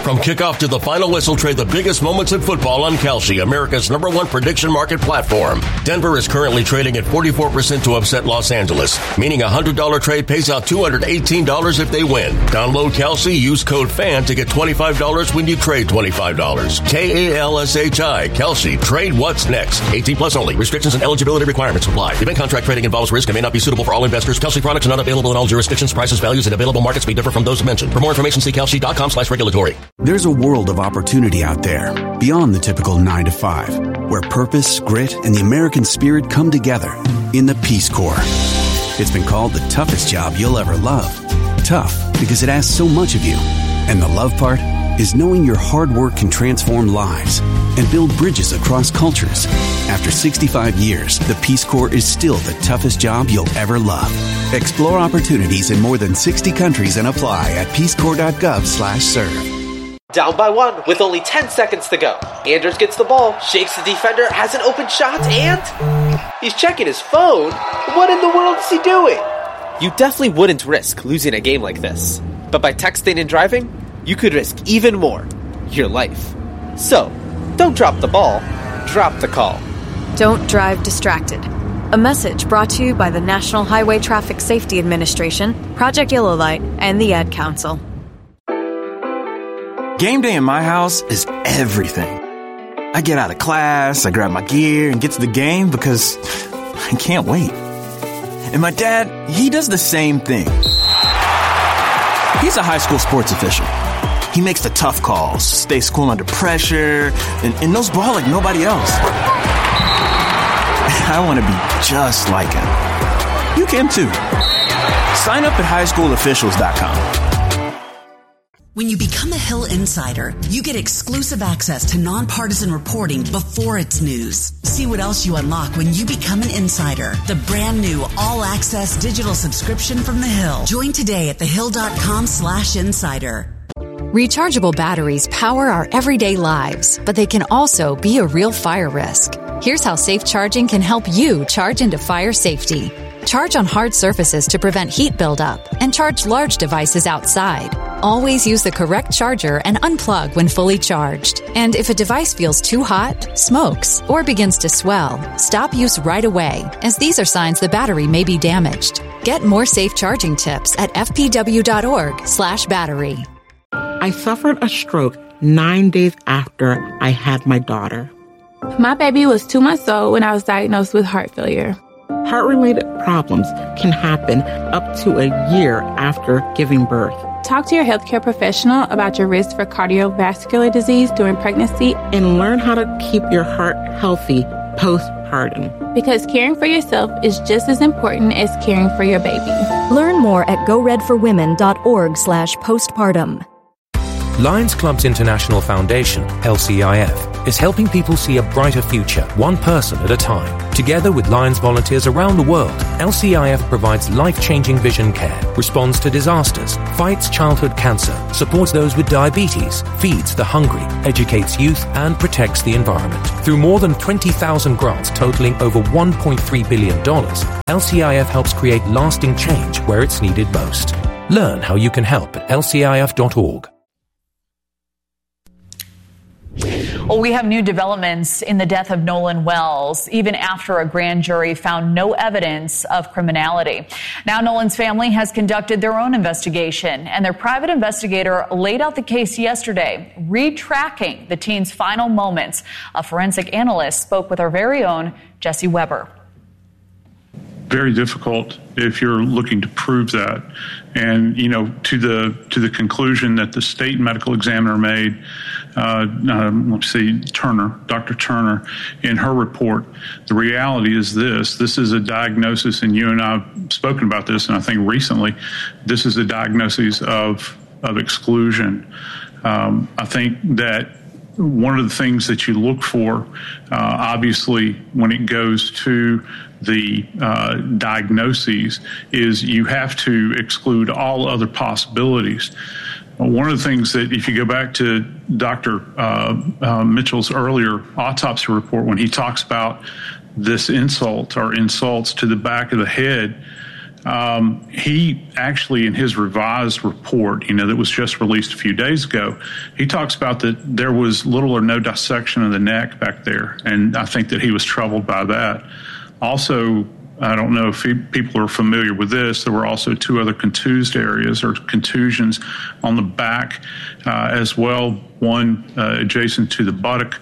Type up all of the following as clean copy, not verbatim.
From kickoff to the final whistle, trade the biggest moments in football on Kalshi, America's #1 prediction market platform. Denver is currently trading at 44% to upset Los Angeles, meaning a $100 trade pays out $218 if they win. Download Kalshi, use code FAN to get $25 when you trade $25. Kalshi, Kalshi, trade what's next. 18 plus only. Restrictions and eligibility requirements apply. Event contract trading involves risk and may not be suitable for all investors. Kalshi products are not available in all jurisdictions. Prices, values, and available markets may differ from those mentioned. For more information, see kalshi.com/regulatory. There's a world of opportunity out there, beyond the typical 9 to 5, where purpose, grit, and the American spirit come together in the Peace Corps. It's been called the toughest job you'll ever love. Tough because it asks so much of you. And the love part is knowing your hard work can transform lives and build bridges across cultures. After 65 years, the Peace Corps is still the toughest job you'll ever love. Explore opportunities in more than 60 countries and apply at peacecorps.gov/serve. Down by 1 with only 10 seconds to go. Anders gets the ball, shakes the defender, has an open shot, and he's checking his phone. What in the world is he doing? You definitely wouldn't risk losing a game like this. But by texting and driving, you could risk even more, your life. So, don't drop the ball, drop the call. Don't drive distracted. A message brought to you by the National Highway Traffic Safety Administration, Project Yellow Light, and the Ad Council. Game day in my house is everything. I get out of class, I grab my gear, and get to the game because I can't wait. And my dad, he does the same thing. He's a high school sports official. He makes the tough calls, stays cool under pressure, and knows ball like nobody else. I want to be just like him. You can too. Sign up at highschoolofficials.com. When you become a Hill Insider, you get exclusive access to nonpartisan reporting before it's news. See what else you unlock when you become an insider. The brand new all-access digital subscription from The Hill. Join today at thehill.com/insider. Rechargeable batteries power our everyday lives, but they can also be a real fire risk. Here's how safe charging can help you charge into fire safety. Charge on hard surfaces to prevent heat buildup, and charge large devices outside. Always use the correct charger and unplug when fully charged. And if a device feels too hot, smokes, or begins to swell, stop use right away, as these are signs the battery may be damaged. Get more safe charging tips at fpw.org/battery. I suffered a stroke 9 days after I had my daughter. My baby was 2 months old when I was diagnosed with heart failure. Heart-related problems can happen up to a year after giving birth. Talk to your healthcare professional about your risk for cardiovascular disease during pregnancy and learn how to keep your heart healthy postpartum. Because caring for yourself is just as important as caring for your baby. Learn more at goredforwomen.org/postpartum. Lions Clubs International Foundation, LCIF, is helping people see a brighter future, one person at a time. Together with Lions volunteers around the world, LCIF provides life-changing vision care, responds to disasters, fights childhood cancer, supports those with diabetes, feeds the hungry, educates youth, and protects the environment. Through more than 20,000 grants totaling over $1.3 billion, LCIF helps create lasting change where it's needed most. Learn how you can help at lcif.org. Well, we have new developments in the death of Nolan Wells, even after a grand jury found no evidence of criminality. Now, Nolan's family has conducted their own investigation, and their private investigator laid out the case yesterday, retracking the teen's final moments. A forensic analyst spoke with our very own Jesse Weber. Very difficult if you're looking to prove that. And, you know, to the conclusion that the state medical examiner made, Dr. Turner, in her report, the reality is this is a diagnosis, and you and I have spoken about this, and I think recently, this is a diagnosis of exclusion. I think that one of the things that you look for, obviously, when it goes to the diagnoses, is you have to exclude all other possibilities. One of the things that, if you go back to Dr. Mitchell's earlier autopsy report, when he talks about this insult or insults to the back of the head, He actually, in his revised report, that was just released a few days ago, he talks about that there was little or no dissection of the neck back there, and I think that he was troubled by that. Also, I don't know if people are familiar with this, there were also 2 other contused areas or contusions on the back as well, one adjacent to the buttock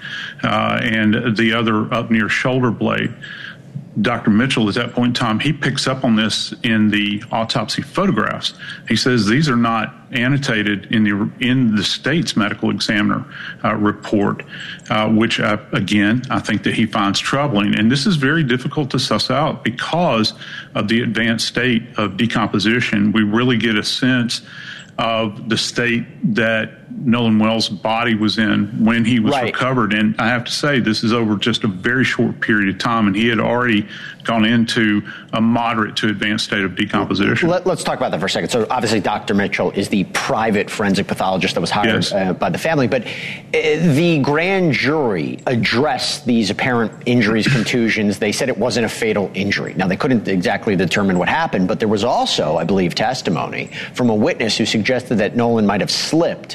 and the other up near shoulder blade. Dr. Mitchell, at that point in time, he picks up on this in the autopsy photographs. He says these are not annotated in the state's medical examiner report, which, again, I think that he finds troubling. And this is very difficult to suss out because of the advanced state of decomposition. We really get a sense of the state that Nolan Wells' body was in when he was recovered. And I have to say, this is over just a very short period of time, and he had already gone into a moderate to advanced state of decomposition. Let's talk about that for a second. So obviously Dr. Mitchell is the private forensic pathologist that was hired by the family, but the grand jury addressed these apparent injuries, contusions. They said it wasn't a fatal injury. Now, they couldn't exactly determine what happened, but there was also, I believe, testimony from a witness who suggested that Nolan might have slipped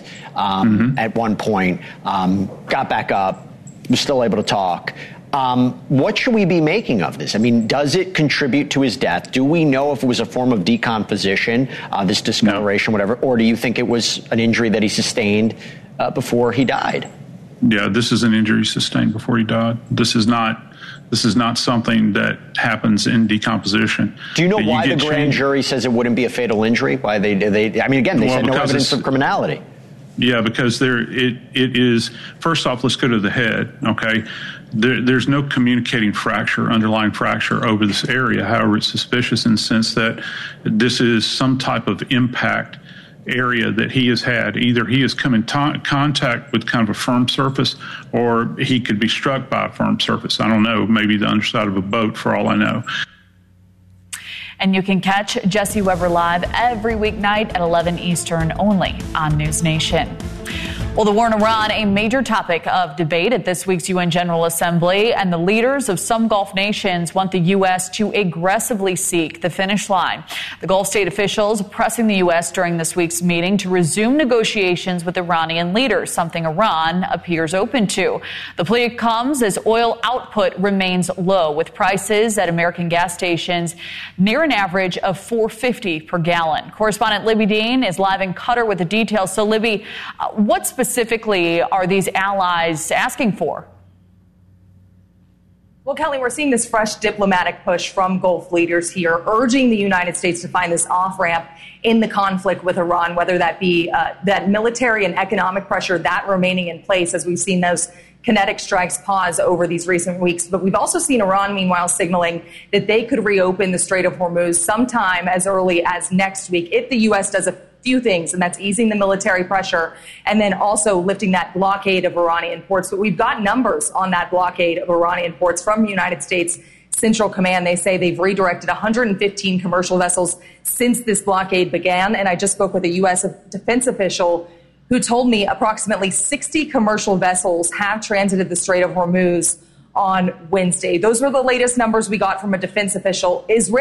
at one point, got back up, was still able to talk. What should we be making of this? I mean, does it contribute to his death? Do we know if it was a form of decomposition, this discoloration, whatever, or do you think it was an injury that he sustained before he died? Yeah, this is an injury sustained before he died. This is not something that happens in decomposition. Do you know why the grand jury says it wouldn't be a fatal injury? Why they I mean, again, they said no evidence of criminality. Yeah, because it is, first off, let's go to the head, okay? There's no communicating fracture, underlying fracture over this area. However, it's suspicious in the sense that this is some type of impact area that he has had. Either he has come in contact with kind of a firm surface, or he could be struck by a firm surface. I don't know, maybe the underside of a boat for all I know. And you can catch Jesse Weber live every weeknight at 11 Eastern only on News Nation. Well, the war in Iran, a major topic of debate at this week's UN General Assembly, and the leaders of some Gulf nations want the U.S. to aggressively seek the finish line. The Gulf state officials pressing the U.S. during this week's meeting to resume negotiations with Iranian leaders, something Iran appears open to. The plea comes as oil output remains low, with prices at American gas stations near an average of $4.50 per gallon. Correspondent Libby Dean is live in Qatar with the details. So, Libby, what specifically are these allies asking for? Well, Kelly, we're seeing this fresh diplomatic push from Gulf leaders here, urging the United States to find this off-ramp in the conflict with Iran, whether that be that military and economic pressure, that remaining in place as we've seen those kinetic strikes pause over these recent weeks. But we've also seen Iran, meanwhile, signaling that they could reopen the Strait of Hormuz sometime as early as next week if the U.S. does a few things, and that's easing the military pressure and then also lifting that blockade of Iranian ports. But we've got numbers on that blockade of Iranian ports from the United States Central Command. They say they've redirected 115 commercial vessels since this blockade began. And I just spoke with a U.S. defense official who told me approximately 60 commercial vessels have transited the Strait of Hormuz on Wednesday. Those were the latest numbers we got from a defense official. Israel